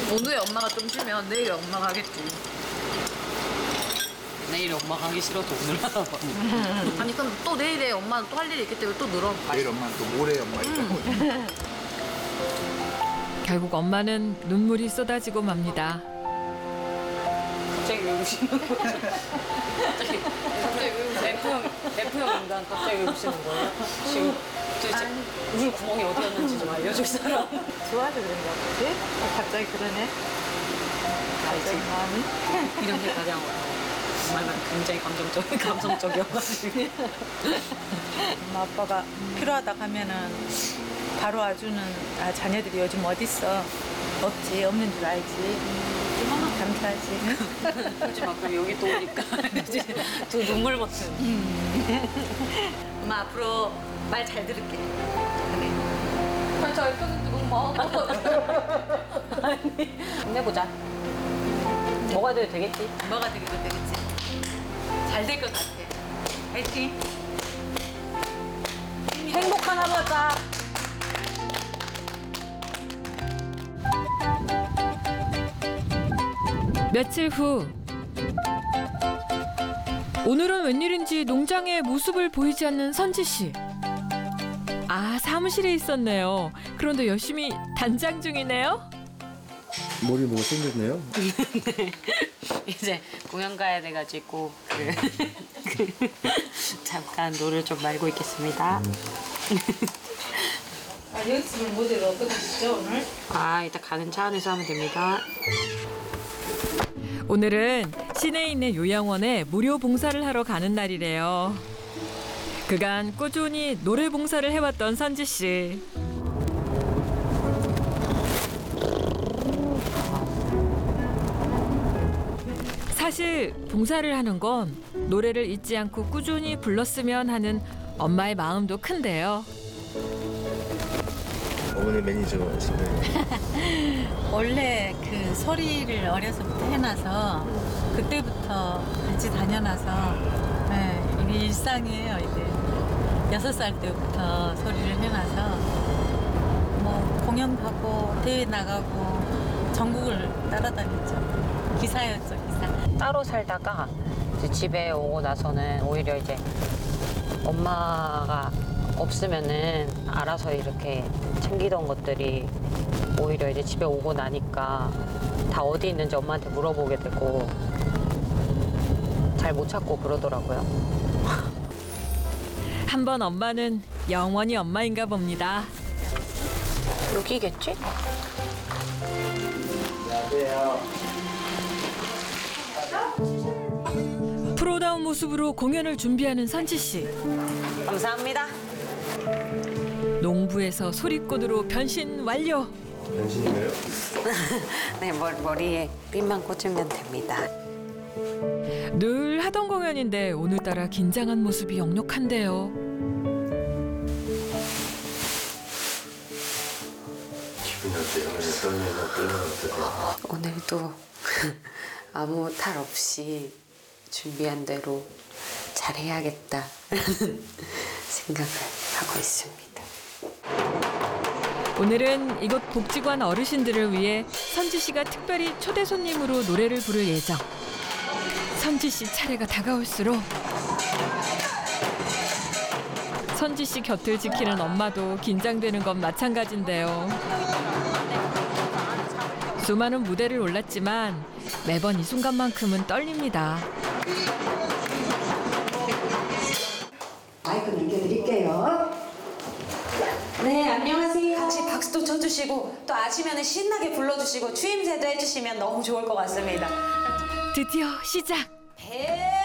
오늘 엄마가 좀 쉬면 내일 엄마가 하겠지. 내일 엄마가 하기 싫어도 오늘 하나 봐. 아니 그럼 또 내일에 엄마는 또 할 일이 있기 때문에 또 늘어. 내일 엄마는 또 모레 엄마 있다고. 결국 엄마는 눈물이 쏟아지고 맙니다. 갑자기 왜 우시는 거죠? 갑자기 F형 인간 갑자기 왜 우시는 거예요? 지금 도대체 울 구멍이 어디였는지 좀 알려줄 사람. 좋아서 그런가 보지? 갑자기 그러네. 갑자기 마음이. 이런 게 가장 정말 굉장히 감성적이어가지고. 엄마 아빠가 필요하다 하면은 바로 와주는 자녀들이 요즘 어딨어. 없지. 없는 줄 알지. 감사하지. 요즘 앞으로 여기 또 오니까 두 눈물 버튼. 엄마 앞으로 말 잘 들을게. 잘 펴는데 너무 마음 아니, 힘내보자. 뭐가 돼도 되겠지? 뭐가 되기도 되겠지. 잘 될 것 같아. 화이팅. 행복한 하루였다. 며칠 후 오늘은 웬일인지 농장에 모습을 보이지 않는 선지 씨. 아, 사무실에 있었네요. 그런데 열심히 단장 중이네요. 머리 뭐가 생겼네요? 이제 공연 가야 돼가지고 잠깐 노를 좀 말고 있겠습니다. 연습을 모델로 어떠시죠 오늘? 이따 가는 차 안에서 하면 됩니다. 오늘은 시내에 있는 요양원에 무료 봉사를 하러 가는 날이래요. 그간 꾸준히 노래 봉사를 해왔던 선지 씨. 사실 봉사를 하는 건 노래를 잊지 않고 꾸준히 불렀으면 하는 엄마의 마음도 큰데요. 어머니 매니저신가요? 원래 그 소리를 어려서부터 해놔서 그때부터 같이 다녀놔서 이게 일상이에요. 이게 6살 때부터 소리를 해놔서 뭐 공연 가고 대회 나가고 전국을 따라다녔죠. 기사였죠, 기사. 따로 살다가 이제 집에 오고 나서는 오히려 이제 엄마가 없으면은 알아서 이렇게 챙기던 것들이 오히려 이제 집에 오고 나니까 다 어디 있는지 엄마한테 물어보게 되고 잘 못 찾고 그러더라고요. 한번 엄마는 영원히 엄마인가 봅니다. 여기겠지? 프로다운 모습으로 공연을 준비하는 선지 씨. 감사합니다. 농부에서 소리꽃으로 변신 완료. 변신인가요? 네, 머리에 핀만 꽂으면 됩니다. 늘 하던 공연인데 오늘따라 긴장한 모습이 역력한데요. 기분이 어때요? 떨리는 어떠세요? 오늘도 아무 탈 없이 준비한 대로 잘해야겠다라는 생각을 하고 있습니다. 오늘은 이곳 복지관 어르신들을 위해 선지 씨가 특별히 초대 손님으로 노래를 부를 예정. 선지 씨 차례가 다가올수록 선지 씨 곁을 지키는 엄마도 긴장되는 건 마찬가지인데요. 수많은 무대를 올랐지만 매번 이 순간만큼은 떨립니다. 마이크 넘겨드릴게요. 네, 안녕하세요. 같이 박수도 쳐주시고 또 아시면 신나게 불러주시고 추임새도 해주시면 너무 좋을 것 같습니다. 드디어 시작! 배